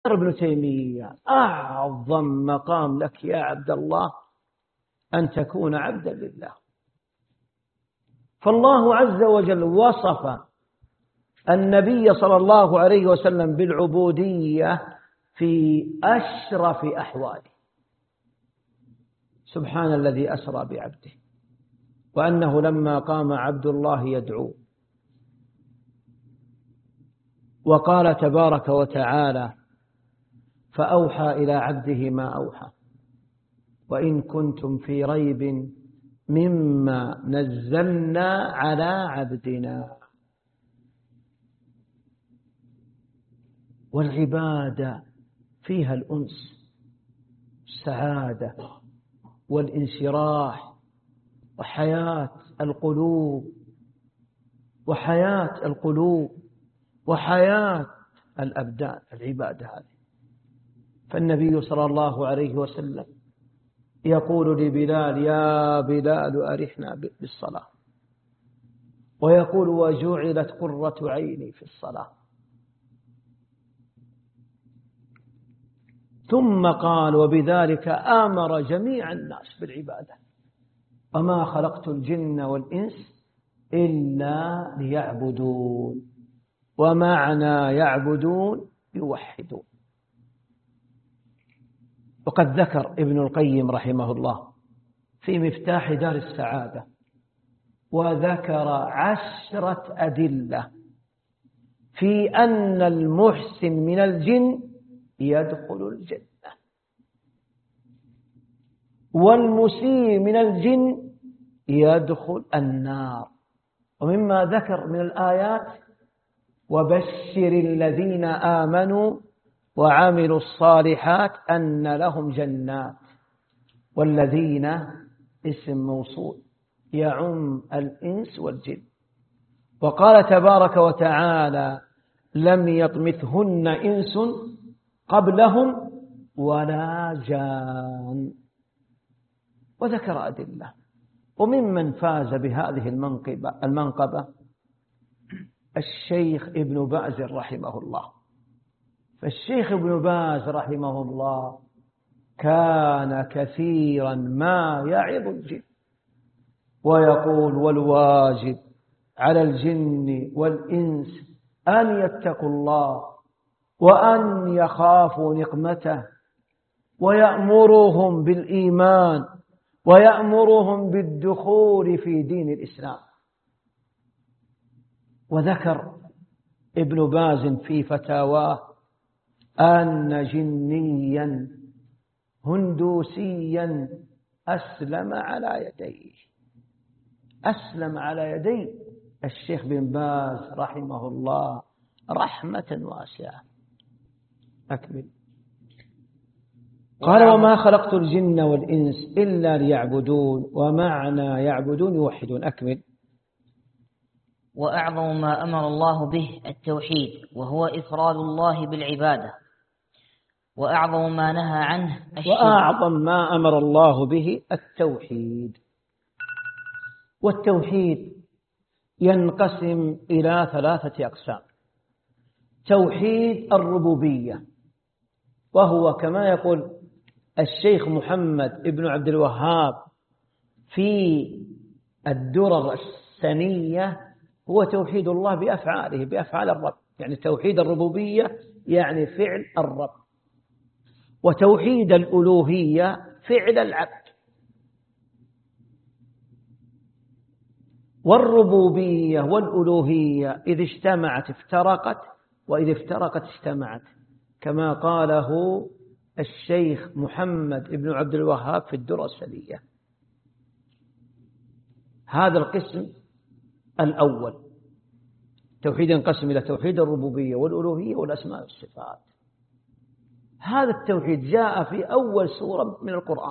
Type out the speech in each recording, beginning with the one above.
ابن تيمية أعظم مقام لك يا عبد الله أن تكون عبدا لله. فالله عز وجل وصف النبي صلى الله عليه وسلم بالعبودية في أشرف أحواله. سبحان الذي أسرى بعبده، وأنه لما قام عبد الله يدعو وقال تبارك وتعالى: فأوحى إلى عبده ما أوحى وإن كنتم في ريب مما نزلنا على عبدنا. والعبادة فيها الأنس، السعادة والانشراح وحياة القلوب وحياة الأبدان، العبادة هذه. فالنبي صلى الله عليه وسلم يقول لبلال: يا بلال أرحنا بالصلاة، ويقول: وجعلت قرة عيني في الصلاة. ثم قال: وبذلك آمر جميع الناس بالعبادة، وما خلقت الجن والإنس إلا ليعبدون. ومعنى يعبدون يوحدون. وقد ذكر ابن القيم رحمه الله في مفتاح دار السعادة، وذكر 10 أدلة في أن المحسن من الجن يدخل الجنة، والمسيء من الجن يدخل النار. ومما ذكر من الآيات: وبشر الذين آمنوا وعملوا الصالحات أن لهم جنات. والذين اسم موصول يعم الإنس والجن. وقال تبارك وتعالى: لم يطمثهن إنس قبلهم ولا جان. وذكر أدلة. وممن فاز بهذه المنقبة الشيخ ابن باز رحمه الله. فالشيخ ابن باز رحمه الله كان كثيرا ما يعظ الجن ويقول: والواجب على الجن والإنس أن يتقوا الله وأن يخافوا نقمته، ويأمرهم بالإيمان ويأمرهم بالدخول في دين الإسلام. وذكر ابن باز في فتاواه أن جنيا هندوسيا أسلم على يدي الشيخ بن باز رحمه الله رحمة واسعة. أكمل. قال: وما خلقت الجن والإنس إلا ليعبدون. ومعنى يعبدون يوحدون. أكمل. وأعظم ما أمر الله به التوحيد، وهو إفراد الله بالعبادة. وأعظم ما نهى عنه الشرك. وأعظم ما أمر الله به التوحيد. والتوحيد ينقسم إلى 3 أقسام: توحيد الربوبية، وهو كما يقول الشيخ محمد بن عبد الوهاب في الدرر السنية: هو توحيد الله بأفعاله، بأفعال الرب. يعني توحيد الربوبية يعني فعل الرب، وتوحيد الألوهية فعل العبد. والربوبية والألوهية إذ اجتمعت افترقت، وإذ افترقت اجتمعت، كما قاله الشيخ محمد بن عبد الوهاب في الدرر السنية. هذا القسم الأول. توحيد ينقسم إلى توحيد الربوبية والألوهية والأسماء والصفات. هذا التوحيد جاء في أول سورة من القرآن: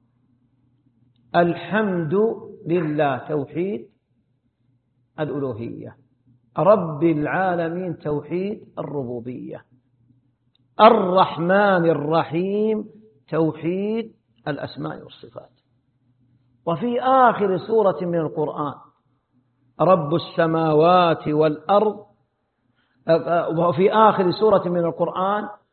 الحمد لله توحيد الألوهية، رب العالمين توحيد الربوبية، الرحمن الرحيم توحيد الأسماء والصفات. وفي آخر سورة من القرآن: رب السماوات والأرض. وفي آخر سورة من القرآن: